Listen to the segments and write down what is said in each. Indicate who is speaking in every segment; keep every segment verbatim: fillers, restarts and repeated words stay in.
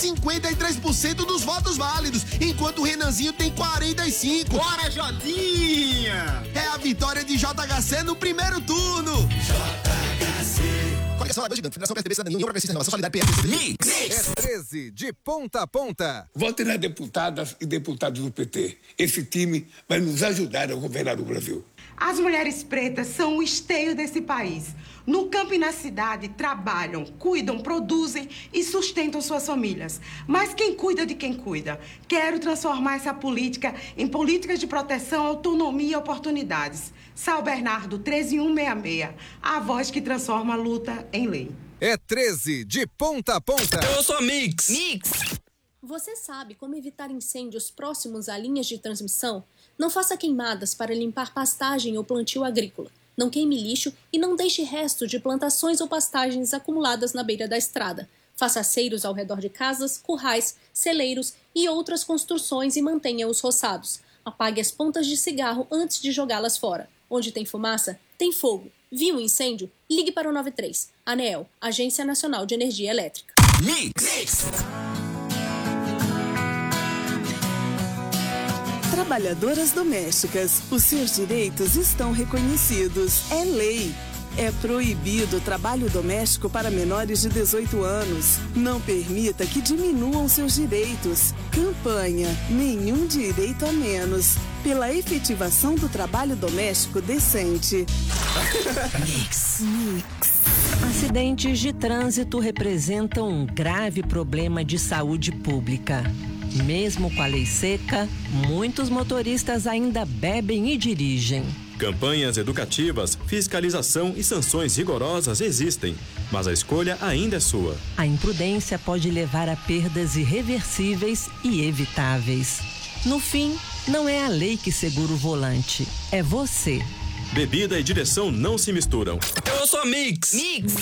Speaker 1: cinquenta e três por cento dos votos válidos, enquanto o Renanzinho tem quarenta e cinco por cento.
Speaker 2: Bora, Jotinha!
Speaker 1: É a vitória de J H C no primeiro turno.
Speaker 3: J H C.
Speaker 1: Coligação Lagoa Gigante, Federação P S D B, Cidadania, União Progressista, Inovação Solidária, P S D B.
Speaker 4: Mix. É treze, de ponta a ponta.
Speaker 5: Vote nas deputadas e deputados do P T. Esse time vai nos ajudar a governar o Brasil.
Speaker 6: As mulheres pretas são o esteio desse país. No campo e na cidade, trabalham, cuidam, produzem e sustentam suas famílias. Mas quem cuida de quem cuida? Quero transformar essa política em políticas de proteção, autonomia e oportunidades. Sal Bernardo, treze mil cento e sessenta e seis. A voz que transforma a luta em lei.
Speaker 4: É treze, de ponta a ponta.
Speaker 7: Eu sou Mix.
Speaker 8: Mix.
Speaker 9: Você sabe como evitar incêndios próximos a linhas de transmissão? Não faça queimadas para limpar pastagem ou plantio agrícola. Não queime lixo e não deixe resto de plantações ou pastagens acumuladas na beira da estrada. Faça aceiros ao redor de casas, currais, celeiros e outras construções e mantenha-os roçados. Apague as pontas de cigarro antes de jogá-las fora. Onde tem fumaça, tem fogo. Viu um incêndio? Ligue para o nove três. ANEEL, Agência Nacional de Energia Elétrica.
Speaker 8: Mix. Mix.
Speaker 10: Trabalhadoras domésticas, os seus direitos estão reconhecidos. É lei. É proibido o trabalho doméstico para menores de dezoito anos. Não permita que diminuam seus direitos. Campanha Nenhum Direito a Menos. Pela efetivação do trabalho doméstico decente.
Speaker 8: Mix.
Speaker 11: Mix. Acidentes de trânsito representam um grave problema de saúde pública. Mesmo com a lei seca, muitos motoristas ainda bebem e dirigem.
Speaker 12: Campanhas educativas, fiscalização e sanções rigorosas existem, mas a escolha ainda é sua.
Speaker 11: A imprudência pode levar a perdas irreversíveis e evitáveis. No fim, não é a lei que segura o volante, é você.
Speaker 12: Bebida e direção não se misturam.
Speaker 7: Eu sou Mix.
Speaker 8: Mix.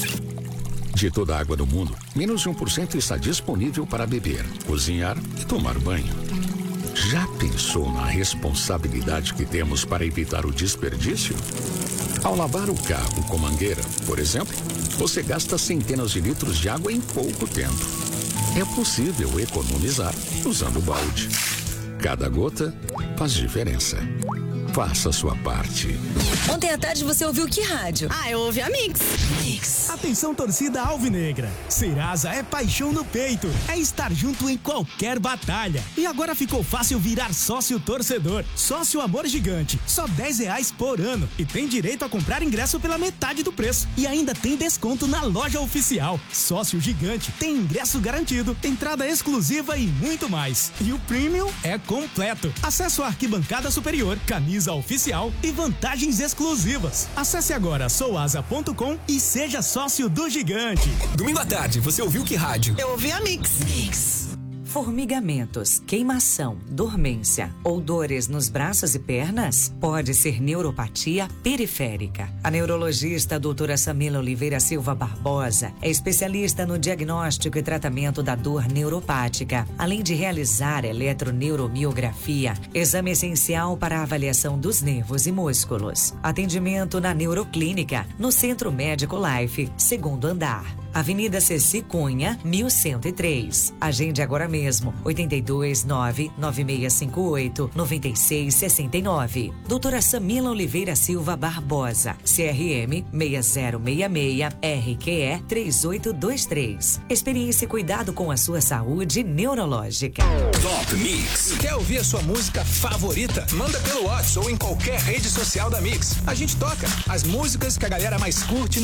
Speaker 13: De toda a água do mundo, menos de um por cento está disponível para beber, cozinhar e tomar banho. Já pensou na responsabilidade que temos para evitar o desperdício? Ao lavar o carro com mangueira, por exemplo, você gasta centenas de litros de água em pouco tempo. É possível economizar usando balde. Cada gota faz diferença. Faça a sua parte.
Speaker 8: Ontem à tarde você ouviu que rádio?
Speaker 14: Ah, eu ouvi a Mix.
Speaker 8: Mix.
Speaker 15: Atenção, torcida alvinegra. Serasa é paixão no peito. É estar junto em qualquer batalha. E agora ficou fácil virar sócio torcedor. Sócio Amor Gigante. Só dez reais por ano. E tem direito a comprar ingresso pela metade do preço. E ainda tem desconto na loja oficial. Sócio Gigante tem ingresso garantido, entrada exclusiva e muito mais. E o Premium é completo. Acesso à arquibancada superior, camisa oficial e vantagens exclusivas. Acesse agora souasa ponto com e seja sócio do Gigante.
Speaker 7: Domingo à tarde, você ouviu que rádio?
Speaker 14: Eu ouvi a Mix.
Speaker 8: Mix.
Speaker 16: Formigamentos, queimação, dormência ou dores nos braços e pernas? Pode ser neuropatia periférica. A neurologista doutora Samila Oliveira Silva Barbosa é especialista no diagnóstico e tratamento da dor neuropática, além de realizar eletroneuromiografia, exame essencial para a avaliação dos nervos e músculos. Atendimento na Neuroclínica, no Centro Médico Life, segundo andar. Avenida Ceci Cunha, mil cento e três. Agende agora mesmo, oito dois nove, nove seis cinco oito, nove seis seis nove. Doutora Samila Oliveira Silva Barbosa, C R M seis zero seis seis, R Q E três oito dois três. Experiência e cuidado com a sua saúde neurológica.
Speaker 7: Top Mix. Quer ouvir a sua música favorita? Manda pelo WhatsApp ou em qualquer rede social da Mix. A gente toca as músicas que a galera mais curte